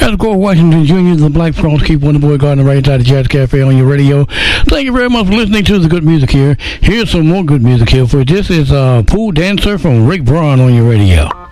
That's Gore Washington Jr., the Black Frost Keep Wonder Boy Gardner right inside the Jazz Cafe on your radio. Thank you very much for listening to the good music here. Here's some more good music here for you. This is Pool Dancer from Rick Braun on your radio.